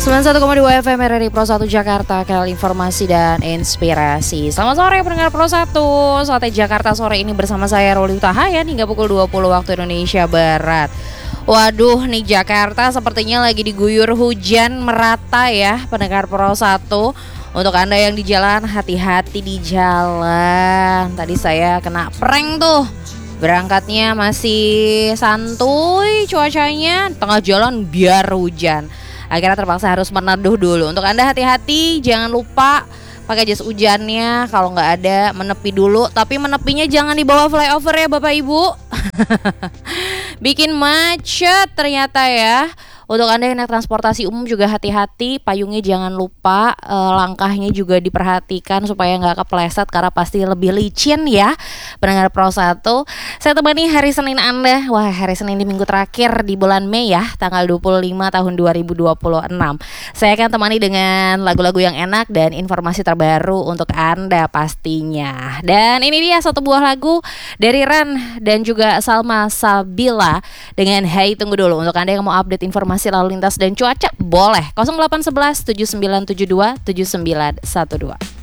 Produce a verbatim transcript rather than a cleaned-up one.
sembilan puluh satu koma dua F M R R I Pro satu Jakarta, kanal informasi dan inspirasi. Selamat sore pendengar Pro satu. Saatnya Jakarta sore ini bersama saya Roli Utahayan hingga pukul dua puluh waktu Indonesia Barat. Waduh, nih Jakarta sepertinya lagi diguyur hujan merata ya pendengar Pro satu. Untuk Anda yang di jalan, hati-hati di jalan. Tadi saya kena prank tuh. Berangkatnya masih santuy cuacanya, tengah jalan biar hujan. Akhirnya terpaksa harus meneduh dulu. Untuk Anda hati-hati, jangan lupa pakai jas hujannya. Kalau nggak ada, menepi dulu. Tapi menepinya jangan di bawah flyover ya Bapak Ibu. Bikin macet ternyata ya. Untuk Anda yang naik transportasi umum juga hati-hati, payungnya jangan lupa, e, langkahnya juga diperhatikan supaya nggak kepleset karena pasti lebih licin ya pendengar Pro satu. Saya temani hari Senin Anda, wah hari Senin di minggu terakhir di bulan Mei ya, tanggal dua puluh lima tahun dua ribu dua puluh enam. Saya akan temani dengan lagu-lagu yang enak dan informasi terbaru untuk Anda pastinya. Dan ini dia satu buah lagu dari Ran dan juga Salma Sabila dengan Hai Tunggu Dulu. Untuk Anda yang mau update informasi lalu lintas dan cuaca boleh nol delapan satu satu tujuh sembilan tujuh dua tujuh sembilan satu dua.